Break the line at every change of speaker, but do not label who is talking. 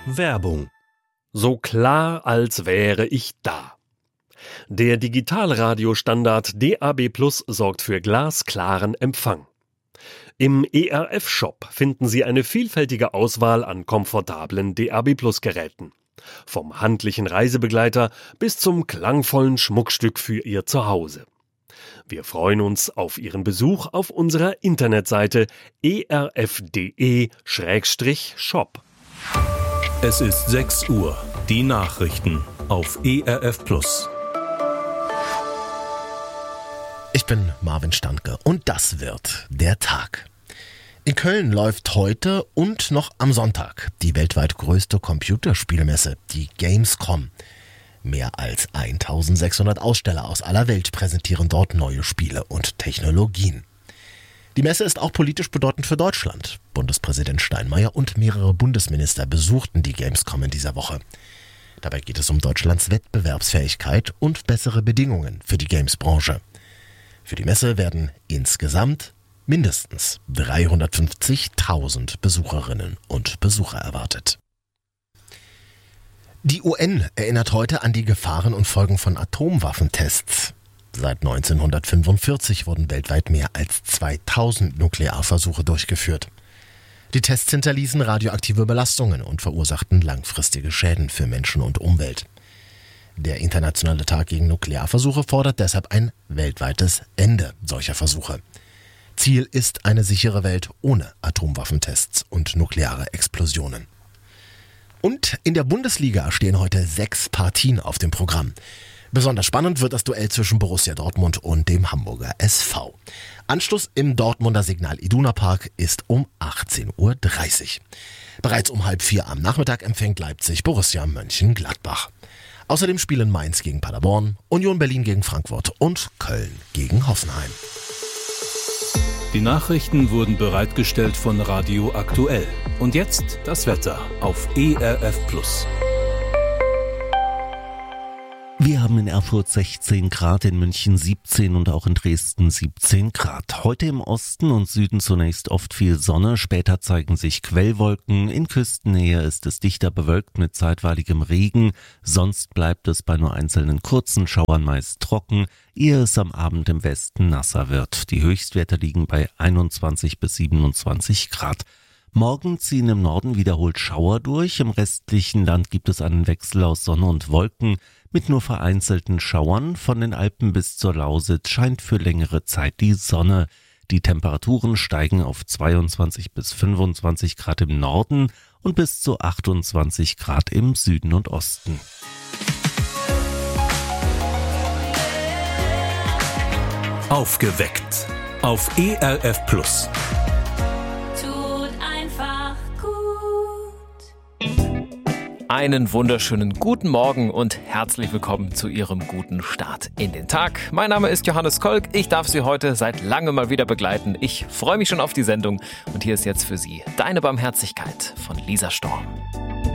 Werbung. So klar, als wäre ich da. Der Digitalradiostandard DAB+ sorgt für glasklaren Empfang. Im ERF-Shop finden Sie eine vielfältige Auswahl an komfortablen DAB+-Geräten. Vom handlichen Reisebegleiter bis zum klangvollen Schmuckstück für Ihr Zuhause. Wir freuen uns auf Ihren Besuch auf unserer Internetseite erf.de/shop.
Es ist 6 Uhr. Die Nachrichten auf ERF+.
Ich bin Marvin Standke und das wird der Tag. In Köln läuft heute und noch am Sonntag die weltweit größte Computerspielmesse, die Gamescom. Mehr als 1600 Aussteller aus aller Welt präsentieren dort neue Spiele und Technologien. Die Messe ist auch politisch bedeutend für Deutschland. Bundespräsident Steinmeier und mehrere Bundesminister besuchten die Gamescom in dieser Woche. Dabei geht es um Deutschlands Wettbewerbsfähigkeit und bessere Bedingungen für die Games-Branche. Für die Messe werden insgesamt mindestens 350.000 Besucherinnen und Besucher erwartet. Die UN erinnert heute an die Gefahren und Folgen von Atomwaffentests. Seit 1945 wurden weltweit mehr als 2000 Nuklearversuche durchgeführt. Die Tests hinterließen radioaktive Belastungen und verursachten langfristige Schäden für Menschen und Umwelt. Der Internationale Tag gegen Nuklearversuche fordert deshalb ein weltweites Ende solcher Versuche. Ziel ist eine sichere Welt ohne Atomwaffentests und nukleare Explosionen. Und in der Bundesliga stehen heute 6 Partien auf dem Programm. Besonders spannend wird das Duell zwischen Borussia Dortmund und dem Hamburger SV. Anschluss im Dortmunder Signal Iduna Park ist um 18:30 Uhr. Bereits um 3:30 am Nachmittag empfängt Leipzig Borussia Mönchengladbach. Außerdem spielen Mainz gegen Paderborn, Union Berlin gegen Frankfurt und Köln gegen Hoffenheim.
Die Nachrichten wurden bereitgestellt von Radio Aktuell. Und jetzt das Wetter auf ERF+.
Wir haben in Erfurt 16 Grad, in München 17 und auch in Dresden 17 Grad. Heute im Osten und Süden zunächst oft viel Sonne, später zeigen sich Quellwolken. In Küstennähe ist es dichter bewölkt mit zeitweiligem Regen. Sonst bleibt es bei nur einzelnen kurzen Schauern meist trocken, ehe es am Abend im Westen nasser wird. Die Höchstwerte liegen bei 21 bis 27 Grad. Morgen ziehen im Norden wiederholt Schauer durch. Im restlichen Land gibt es einen Wechsel aus Sonne und Wolken mit nur vereinzelten Schauern. Von den Alpen bis zur Lausitz scheint für längere Zeit die Sonne. Die Temperaturen steigen auf 22 bis 25 Grad im Norden und bis zu 28 Grad im Süden und Osten.
Aufgeweckt auf ERF+.
Einen wunderschönen guten Morgen und herzlich willkommen zu Ihrem guten Start in den Tag. Mein Name ist Johannes Kolk, ich darf Sie heute seit langem mal wieder begleiten. Ich freue mich schon auf die Sendung und hier ist jetzt für Sie Deine Barmherzigkeit von Lisa Storm.